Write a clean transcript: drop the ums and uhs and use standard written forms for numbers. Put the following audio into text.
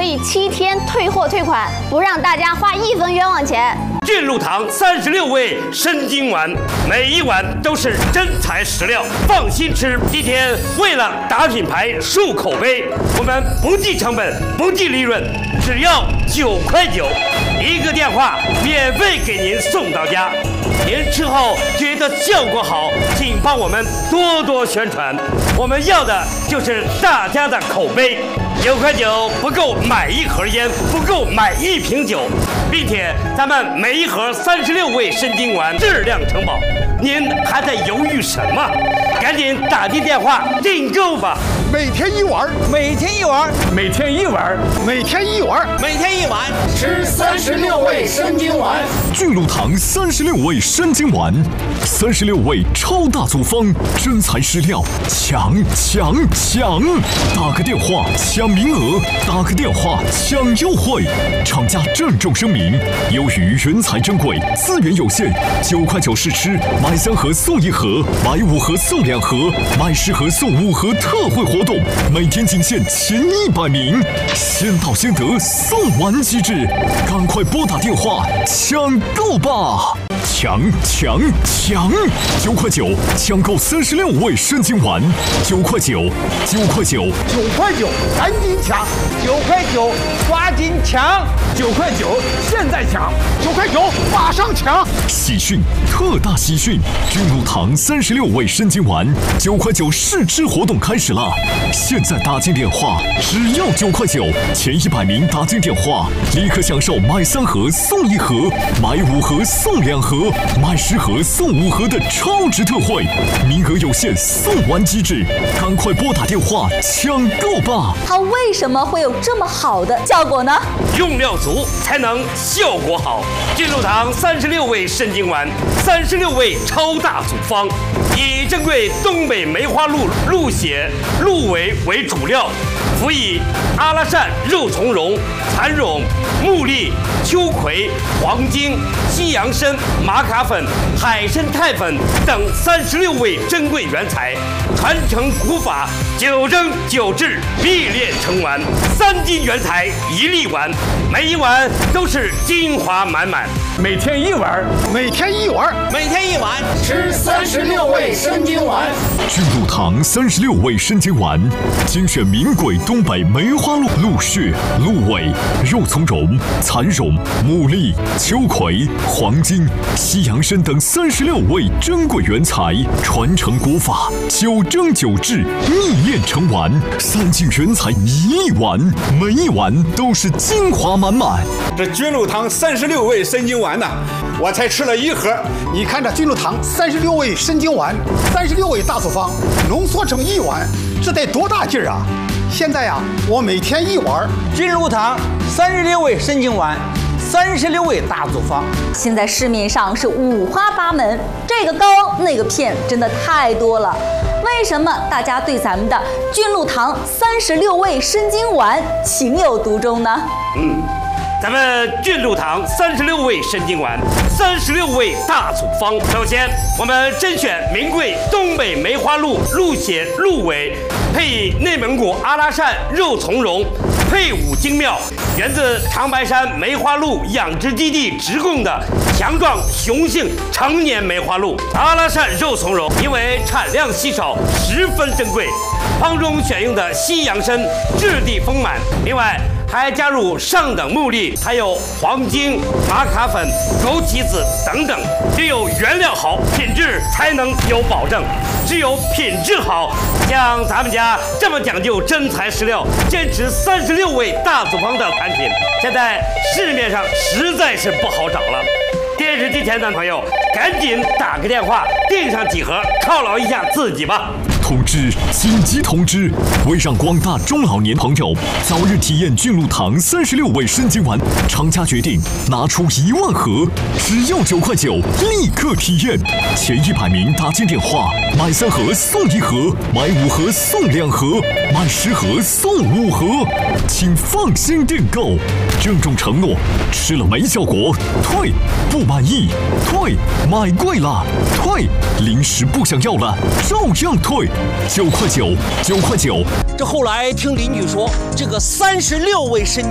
可以7天退货退款，不让大家花1分冤枉钱。 俊禄堂36味参精丸，每一碗都是真材实料，放心吃。今天为了打品牌、树口碑，我们不计成本、不计利润，只要9块9，一个电话免费给您送到家。您吃后觉得效果好，请帮我们多多宣传。我们要的就是大家的口碑。9块9不够买1盒烟，不够买1瓶酒，并且咱们每一盒36味参精丸质量承保。您还在犹豫什么？赶紧打进电话订购吧！ 每天1碗， 每天1碗， 每天1碗， 每天1碗， 每天1碗， 吃36味参精丸。 俊禄堂36味参精丸，36味超大组方，真材实料，抢！打个电话抢名额，打个电话抢优惠。厂家郑重声明：由于原材珍贵，资源有限，9块9试吃，买3盒送1盒，买5盒送2盒，买10盒送5盒特惠活动，每天仅限前100名，先到先得，送完即止，赶快拨打电话抢购吧！抢！9块9抢购36味参精丸，9块9，9块9 ，9块9，赶紧抢 ！9块9，抓紧抢 ！9块9，现在抢 ！9块9，马上抢！ 喜讯，特大喜讯！俊禄堂36味参精丸9块9试吃活动开始了！现在打进电话，只要9块9，前100名打进电话，立刻享受买3盒送1盒，买5盒送2盒，买10盒送5盒的超值特惠，名额有限，送完即止，赶快拨打电话抢购吧！ 它为什么会有这么好的效果呢？ 用料足才能效果好。俊禄堂36味参精丸，36味超大组方，以珍贵东北梅花鹿鹿血、鹿尾为主料，辅以阿拉善肉苁蓉、蚕蛹、木栗、秋葵、黄精、西洋参、玛卡粉、海参肽粉等36味珍贵原材，传承古法，9蒸9制，秘炼成丸，3斤原材1粒丸，每一碗都是精华满满。 每天1碗， 每天1碗， 每天1碗， 吃36味参精丸。 俊禄堂36味参精丸，精选名贵东北梅花鹿鹿血、鹿尾、肉苁蓉、蚕蛹、木栗、秋葵、黄精、西洋参等36味珍贵原材，传承古法，9蒸9制，秘炼成丸，3斤原材1粒丸，每一碗都是精华满满。 这俊禄堂36味参精丸呢，我才吃了1盒。 你看这俊禄堂36味参精丸，36味大组方，浓缩成1碗，这得多大劲儿啊！现在呀，我每天1碗。 俊禄堂36味参精丸，36味大组方， 现在市面上是五花八门，这个膏那个片，真的太多了。为什么大家对咱们的俊禄堂36味参精丸情有独钟呢？ 咱们俊禄堂36味参精丸，36味大组方。首先，我们甄选名贵东北梅花鹿鹿血、鹿尾，配以内蒙古阿拉善肉苁蓉，配伍精妙，源自长白山梅花鹿养殖基地直供的强壮雄性成年梅花鹿。阿拉善肉苁蓉因为产量稀少，十分珍贵，方中选用的西洋参质地丰满，另外还加入上等木栗，还有黄精、玛卡粉、枸杞子等等。只有原料好，品质才能有保证。只有品质好，像咱们家这么讲究真材实料，坚持36味大组方的产品，现在市面上实在是不好找了。电视机前的朋友，赶紧打个电话订上几盒，犒劳一下自己吧。 通知！紧急通知！为让广大中老年朋友早日体验俊禄堂36味参精丸，厂家决定拿出1万盒，只要9块9，立刻体验。前100名打进电话，买3盒送1盒，买5盒送2盒，买10盒送5盒，请放心订购。郑重承诺，吃了没效果退，不满意退，买贵了退，零食不想要了照样退。9块9，9块9。 这后来听邻居说，这个36味参